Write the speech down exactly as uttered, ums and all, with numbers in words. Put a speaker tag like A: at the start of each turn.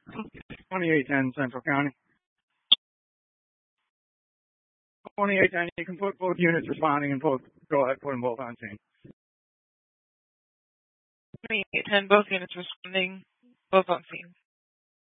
A: twenty-eight ten Central County. twenty-eight ten, you can put both units responding and both, go ahead, put them both on scene.
B: twenty-eight ten, both units responding, both on scene.